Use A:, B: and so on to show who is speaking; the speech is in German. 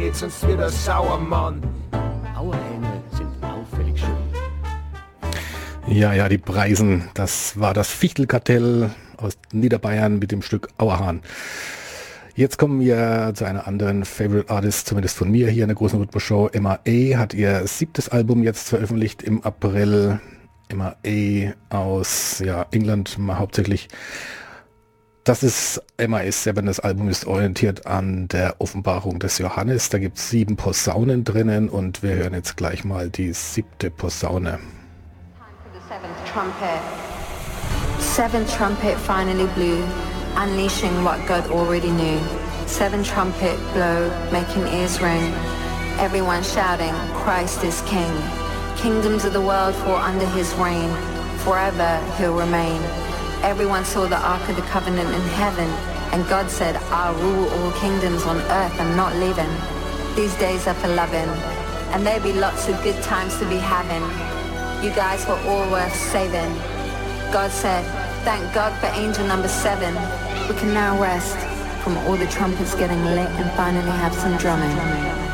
A: geht sonst wieder sauer, Mann.
B: Auerhähne sind auffällig schön.
C: Ja, die Preisen, das war das Fichtelkartell aus Niederbayern mit dem Stück Auerhahn. Jetzt kommen wir zu einer anderen Favorite Artist, zumindest von mir hier in der großen Rhythmus-Show. Emma A. hat ihr 7. Album jetzt veröffentlicht im April. Emma A. aus England hauptsächlich. Emma ist, das Album ist orientiert an der Offenbarung des Johannes. Da gibt es 7 Posaunen drinnen und wir hören jetzt gleich mal die 7. Posaune.
D: Seventh trumpet finally blew, unleashing what God already knew. 7 trumpet blow, making ears ring. Everyone shouting, Christ is King. Kingdoms of the world fall under his reign. Forever he'll remain. Everyone saw the Ark of the Covenant in heaven, and God said, I'll rule all kingdoms on earth, I'm not leaving. These days are for loving, and there'll be lots of good times to be having. You guys were all worth saving. God said, thank God for angel number 7. We can now rest from all the trumpets getting lit and finally have some drumming.